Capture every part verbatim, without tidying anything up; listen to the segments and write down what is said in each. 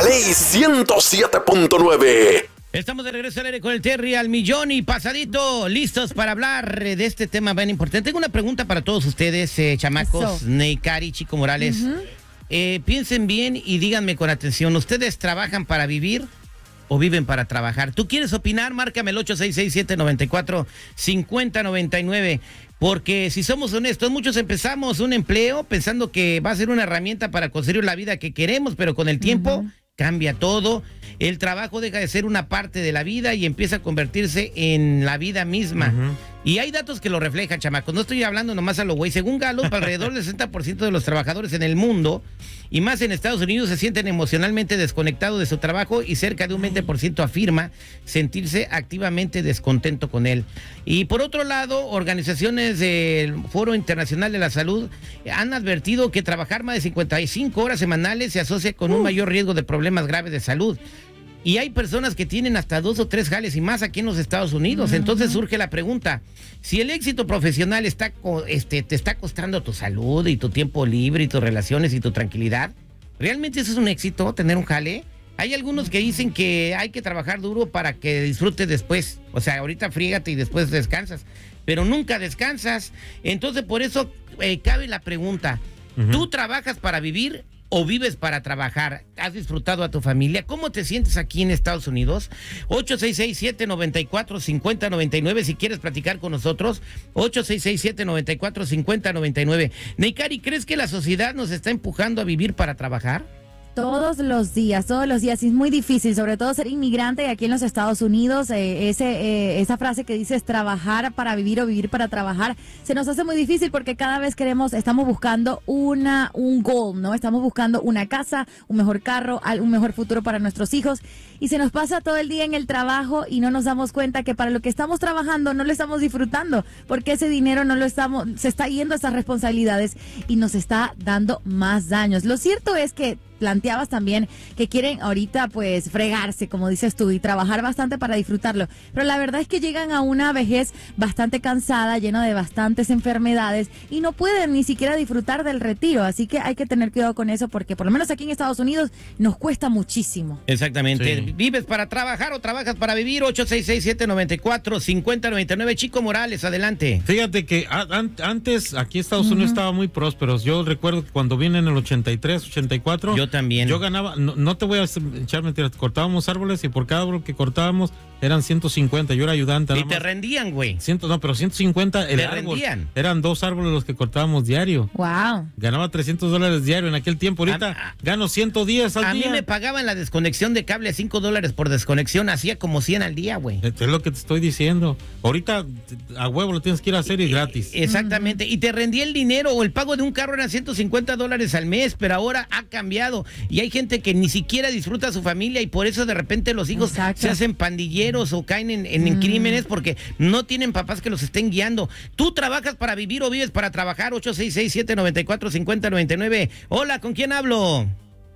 Ley ciento siete punto nueve. Estamos de regreso al aire con el Terry al millón y pasadito, listos para hablar de este tema bien importante. Tengo una pregunta para todos ustedes, eh, chamacos, so. Neikari, Chico Morales. Uh-huh. eh, piensen bien y díganme con atención, ¿ustedes trabajan para vivir o viven para trabajar? ¿Tú quieres opinar? Márcame el ocho seis seis, siete nueve cuatro, cinco cero nueve nueve. Porque si somos honestos, muchos empezamos un empleo pensando que va a ser una herramienta para conseguir la vida que queremos, pero con el tiempo uh-huh. cambia todo. El trabajo deja de ser una parte de la vida y empieza a convertirse en la vida misma. Uh-huh. Y hay datos que lo reflejan, chamacos. No estoy hablando nomás a lo güey. Según Gallup, alrededor del sesenta por ciento de los trabajadores en el mundo, y más en Estados Unidos, se sienten emocionalmente desconectados de su trabajo y cerca de un veinte por ciento afirma sentirse activamente descontento con él. Y por otro lado, organizaciones del Foro Internacional de la Salud han advertido que trabajar más de cincuenta y cinco horas semanales se asocia con un mayor riesgo de problemas graves de salud. Y hay personas que tienen hasta dos o tres jales y más aquí en los Estados Unidos. Uh-huh. Entonces surge la pregunta, si el éxito profesional está este, te está costando tu salud y tu tiempo libre y tus relaciones y tu tranquilidad, ¿realmente eso es un éxito, tener un jale? Hay algunos que dicen que hay que trabajar duro para que disfrutes después. O sea, ahorita frígate y después descansas, pero nunca descansas. Entonces por eso eh, cabe la pregunta, uh-huh. ¿tú trabajas para vivir o vives para trabajar? ¿Has disfrutado a tu familia? ¿Cómo te sientes aquí en Estados Unidos? ocho seis seis, siete nueve cuatro, cinco cero nueve nueve si quieres platicar con nosotros. ocho seis seis, siete nueve cuatro, cinco cero nueve nueve. Neikari, ¿crees que la sociedad nos está empujando a vivir para trabajar? Todos los días, todos los días. Y es muy difícil, sobre todo ser inmigrante aquí en los Estados Unidos. Eh, ese, eh, esa frase que dices, trabajar para vivir o vivir para trabajar, se nos hace muy difícil porque cada vez queremos, estamos buscando una un goal, ¿no? Estamos buscando una casa, un mejor carro, un mejor futuro para nuestros hijos. Y se nos pasa todo el día en el trabajo y no nos damos cuenta que para lo que estamos trabajando no lo estamos disfrutando, porque ese dinero no lo estamos, se está yendo a esas responsabilidades y nos está dando más daños. Lo cierto es que planteabas también que quieren ahorita pues fregarse, como dices tú, y trabajar bastante para disfrutarlo, pero la verdad es que llegan a una vejez bastante cansada, llena de bastantes enfermedades y no pueden ni siquiera disfrutar del retiro, así que hay que tener cuidado con eso porque por lo menos aquí en Estados Unidos nos cuesta muchísimo. Exactamente. Sí. ¿Vives para trabajar o trabajas para vivir? ocho seis seis, siete nueve cuatro, cinco cero nueve nueve. Chico Morales, adelante. Fíjate que a, an, antes aquí Estados Unidos uh-huh. estaba muy prósperos. Yo recuerdo que cuando vine en el ochenta y tres, ochenta y cuatro, yo también. Yo ganaba, no, no te voy a echar mentiras, cortábamos árboles y por cada árbol que cortábamos eran ciento cincuenta, yo era ayudante. Y te rendían, güey. No, pero ciento cincuenta el te árbol. rendían. Eran dos árboles los que cortábamos diario. Wow. Ganaba trescientos dólares diario en aquel tiempo. Ahorita a, a, gano ciento diez al a día. A mí me pagaban la desconexión de cable a cinco dólares por desconexión, hacía como cien al día, güey. Es lo que te estoy diciendo. Ahorita a huevo lo tienes que ir a hacer y gratis. Exactamente. Y te rendía el dinero o el pago de un carro eran ciento cincuenta dólares al mes, pero ahora ha cambiado. Y hay gente que ni siquiera disfruta a su familia y por eso de repente los hijos Exacto. se hacen pandilleros o caen en, en, en mm. crímenes porque no tienen papás que los estén guiando. ¿Tú trabajas para vivir o vives para trabajar? ocho seis seis, siete nueve cuatro, cinco cero nueve nueve. Hola, ¿con quién hablo?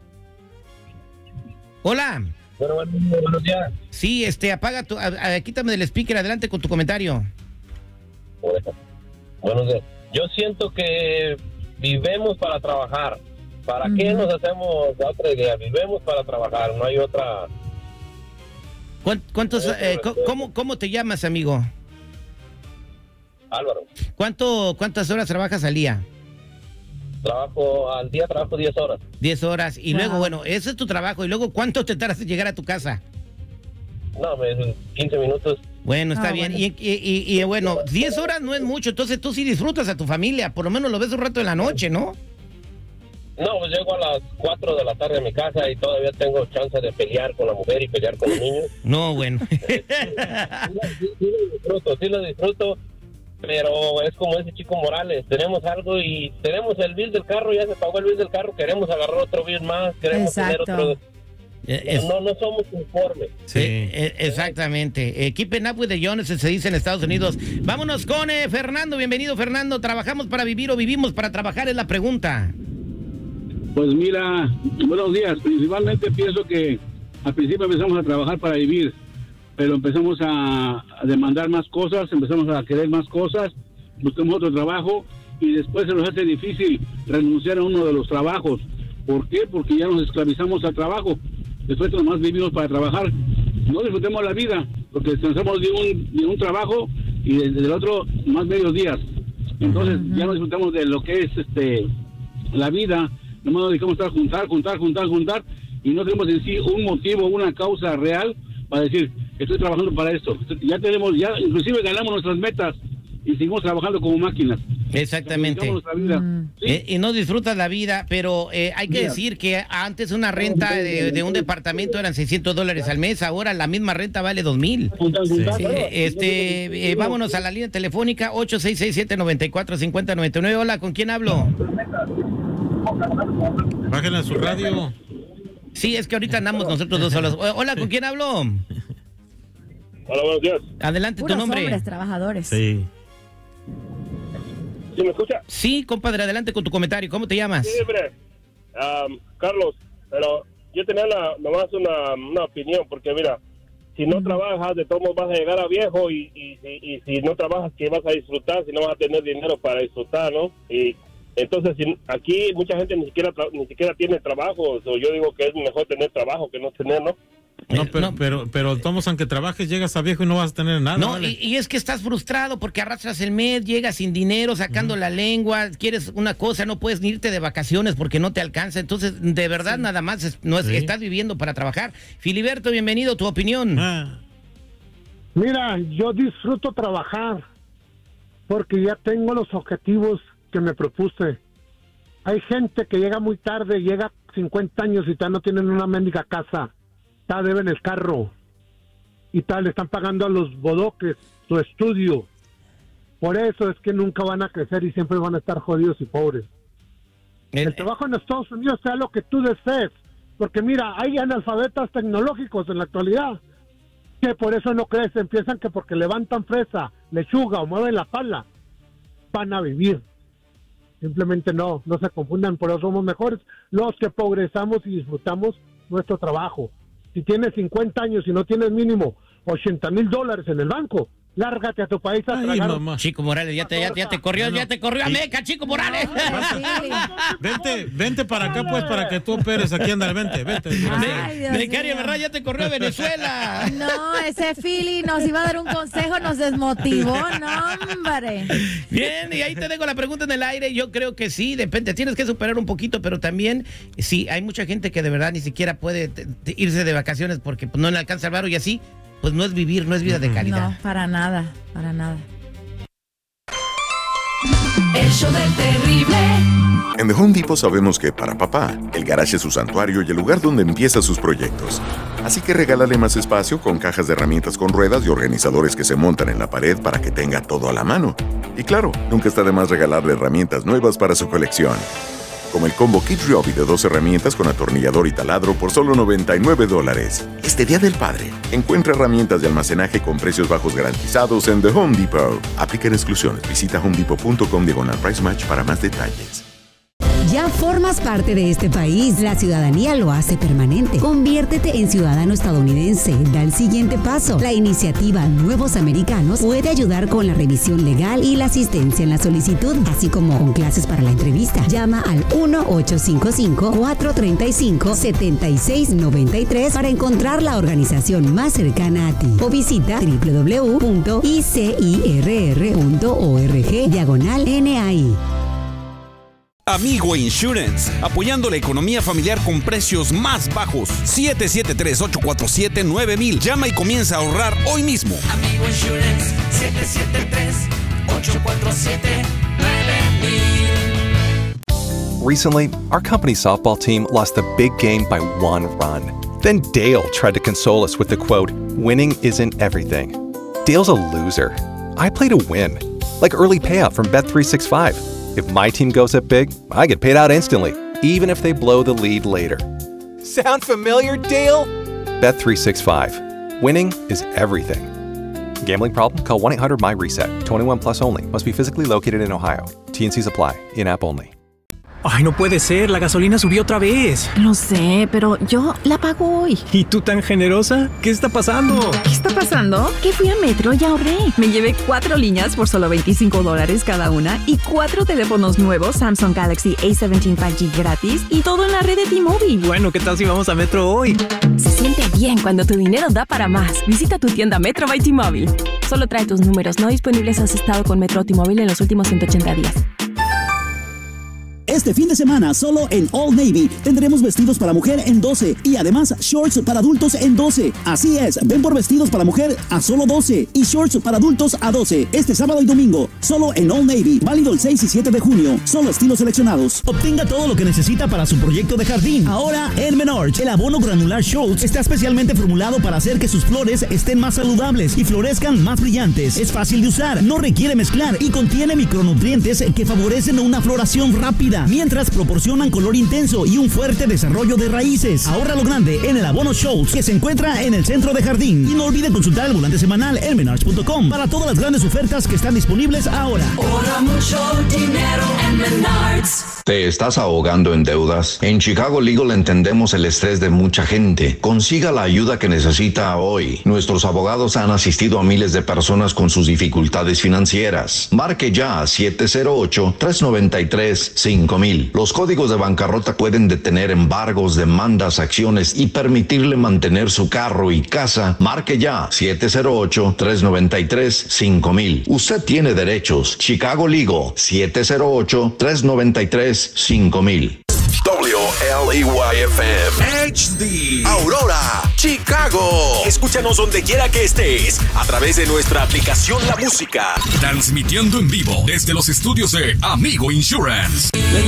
Hola. Bueno, buenos días. Sí, este, apaga tu, a, a, quítame del speaker, adelante con tu comentario. Buenos días. Yo siento que vivimos para trabajar. ¿Para uh-huh. qué nos hacemos la otra idea? Vivimos para trabajar, no hay otra. ¿Cuántos, eh, cómo, ¿Cómo te llamas, amigo? Álvaro. ¿Cuánto, ¿Cuántas horas trabajas al día? Trabajo al día, trabajo diez horas. diez horas. Y wow. luego, bueno, ese es tu trabajo. Y luego, ¿cuánto te tardas en llegar a tu casa? No, quince minutos. Bueno, está ah, bien. Bueno. Y, y, y, y bueno, diez horas no es mucho. Entonces tú sí disfrutas a tu familia. Por lo menos lo ves un rato en la noche, ¿no? No, pues llego a las cuatro de la tarde a mi casa y todavía tengo chance de pelear con la mujer y pelear con los niños. No, bueno. sí, sí, sí lo disfruto, sí lo disfruto, pero es como ese Chico Morales, tenemos algo y tenemos el bill del carro, ya se pagó el bill del carro, queremos agarrar otro bill más, queremos Exacto. tener otro... Es, no, no somos conformes. Sí, eh, exactamente. Eh, keeping up with the Jones se dice en Estados Unidos. Vámonos con eh, Fernando. Bienvenido, Fernando. ¿Trabajamos para vivir o vivimos para trabajar? Es la pregunta. Pues mira, buenos días. Principalmente pienso que al principio empezamos a trabajar para vivir, pero empezamos a, a demandar más cosas, empezamos a querer más cosas, buscamos otro trabajo y después se nos hace difícil renunciar a uno de los trabajos. ¿Por qué? Porque ya nos esclavizamos al trabajo. después nomás vivimos para trabajar. No disfrutemos la vida, porque descansamos de un, de un trabajo y desde el otro más medios días. Entonces uh-huh. ya no disfrutamos de lo que es este la vida, nomás nos dedicamos a estar juntar, juntar, juntar, juntar, y no tenemos en sí un motivo, una causa real para decir, estoy trabajando para esto. Ya tenemos, ya inclusive ganamos nuestras metas y seguimos trabajando como máquinas. Exactamente. Mm. ¿Sí? Eh, y no disfrutas la vida, pero eh, hay que Mira. decir que antes una renta de, de un departamento eran seiscientos dólares al mes, ahora la misma renta vale dos mil. Sí. Este, eh, vámonos a la línea telefónica ocho seis seis siete, nueve cuatro, cinco cero nueve nueve. Hola, ¿con quién hablo? Bájenle a su radio. Sí, es que ahorita andamos nosotros dos solos. Hola, ¿con quién hablo? Hola, buenos días. Adelante, Puros tu nombre. hombres trabajadores. Sí. ¿Sí me escucha? Sí, compadre, adelante con tu comentario. ¿Cómo te llamas? Sí, hombre. Um, Carlos, pero yo tenía la, nomás una, una opinión, porque mira, si no trabajas, de todos modos vas a llegar a viejo y, y, y, y si no trabajas, ¿qué vas a disfrutar? Si no vas a tener dinero para disfrutar, ¿no? Y entonces, si, aquí mucha gente ni siquiera tra- ni siquiera tiene trabajo, o yo digo que es mejor tener trabajo que no tener, ¿no? No, Eh, pero, no. pero, pero, Tomos, aunque trabajes, llegas a viejo y no vas a tener nada. No, ¿vale? y, y es que estás frustrado porque arrastras el mes, llegas sin dinero, sacando la lengua, quieres una cosa, no puedes ni irte de vacaciones porque no te alcanza. Entonces, de verdad, nada más es- no es Sí. estás viviendo para trabajar. Filiberto, bienvenido, tu opinión. Ah, Mira, yo disfruto trabajar porque ya tengo los objetivos que me propuse. Hay gente que llega muy tarde, llega cincuenta años y ya no tienen una mendiga casa, ya deben el carro y tal, le están pagando a los bodoques su estudio. Por eso es que nunca van a crecer y siempre van a estar jodidos y pobres. El- El trabajo en Estados Unidos sea lo que tú desees, porque mira, hay analfabetas tecnológicos en la actualidad que por eso no crecen, piensan que porque levantan fresa, lechuga o mueven la pala, van a vivir. Simplemente no, no se confundan, por eso somos mejores los que progresamos y disfrutamos nuestro trabajo. Si tienes cincuenta años y no tienes mínimo ochenta mil dólares en el banco, lárgate a tu país a Ay, tragar. mamá. Chico Morales, ya te, ya, ya te corrió, No, no. ya te corrió a Y- Meca, Chico Morales. Ay, Vente, vente para acá, pues, para que tú operes aquí, ándale, vente, vente. Ay, Dios Becaria, mío. ¿verdad? Ya te corrió a Venezuela. No, ese Philly nos iba a dar un consejo, nos desmotivó, no, hombre. Bien, y ahí te dejo la pregunta en el aire. Yo creo que sí, depende. Tienes que superar un poquito, pero también, sí, hay mucha gente que de verdad ni siquiera puede te- te- irse de vacaciones porque pues, no le alcanza el varo y así, pues no es vivir, no es vida de calidad. No, para nada, para nada. El show del terrible. En The Home Depot sabemos que para papá, el garage es su santuario y el lugar donde empieza sus proyectos. Así que regálale más espacio con cajas de herramientas con ruedas y organizadores que se montan en la pared para que tenga todo a la mano. Y claro, nunca está de más regalarle herramientas nuevas para su colección. Como el combo Kid Ryobi de dos herramientas con atornillador y taladro por solo noventa y nueve dólares. Este Día del Padre, encuentra herramientas de almacenaje con precios bajos garantizados en The Home Depot. Aplican exclusiones. Visita homedepot.com diagonal price match para más detalles. Ya formas parte de este país. La ciudadanía lo hace permanente. Conviértete en ciudadano estadounidense. Da el siguiente paso. La iniciativa Nuevos Americanos puede ayudar con la revisión legal y la asistencia en la solicitud, así como con clases para la entrevista. Llama al uno ocho cinco cinco, cuatro tres cinco, siete seis nueve tres para encontrar la organización más cercana a ti. O visita w w w punto i c i r r punto org diagonal N A I. Amigo Insurance, apoyando la economía familiar con precios más bajos. siete siete tres, ocho cuatro siete, nueve mil. Llama y comienza a ahorrar hoy mismo. Amigo Insurance, siete siete tres, ocho cuatro siete, nueve mil. Recently, our company's softball team lost the big game by one run. Then Dale tried to console us with the quote, "Winning isn't everything." Dale's a loser. I play to win. Like early payout from Bet three sixty-five. If my team goes up big, I get paid out instantly, even if they blow the lead later. Sound familiar, Dale? Bet three sixty-five. Winning is everything. Gambling problem? Call one eight hundred M Y RESET. twenty-one plus only. Must be physically located in Ohio. T and C's apply. In-app only. Ay, no puede ser, la gasolina subió otra vez. Lo sé, pero yo la pago hoy. ¿Y tú tan generosa? ¿Qué está pasando? ¿Qué está pasando? Que fui a Metro y ahorré. Me llevé cuatro líneas por solo veinticinco dólares cada una y cuatro teléfonos nuevos Samsung Galaxy A diecisiete cinco G gratis y todo en la red de T-Mobile. Bueno, ¿qué tal si vamos a Metro hoy? Se siente bien cuando tu dinero da para más. Visita tu tienda Metro by T-Mobile. Solo trae tus números no disponibles si has estado con Metro o T-Mobile en los últimos ciento ochenta días. Este fin de semana, solo en Old Navy, tendremos vestidos para mujer en doce y además shorts para adultos en doce. Así es, ven por vestidos para mujer a solo doce y shorts para adultos a doce. Este sábado y domingo, solo en Old Navy, válido el seis y siete de junio. Solo estilos seleccionados. Obtenga todo lo que necesita para su proyecto de jardín. Ahora en Menards, el abono granular Schultz está especialmente formulado para hacer que sus flores estén más saludables y florezcan más brillantes. Es fácil de usar, no requiere mezclar y contiene micronutrientes que favorecen una floración rápida, mientras proporcionan color intenso y un fuerte desarrollo de raíces. Ahorra lo grande en el abono Schultz, que se encuentra en el centro de jardín. Y no olvide consultar el volante semanal en menards punto com para todas las grandes ofertas que están disponibles ahora. Ahorra mucho dinero en Menards. ¿Te estás ahogando en deudas? En Chicago Legal entendemos el estrés de mucha gente. Consiga la ayuda que necesita hoy. Nuestros abogados han asistido a miles de personas con sus dificultades financieras. Marque ya a siete cero ocho, tres nueve tres, cinco mil. Los códigos de bancarrota pueden detener embargos, demandas, acciones y permitirle mantener su carro y casa. Marque ya siete cero ocho, tres nueve tres, cinco mil. Usted tiene derechos. Chicago Legal, siete cero ocho, tres nueve tres, cinco mil. W L E Y F M H D Aurora, Chicago. Escúchanos donde quiera que estés a través de nuestra aplicación La Música. Transmitiendo en vivo desde los estudios de Amigo Insurance.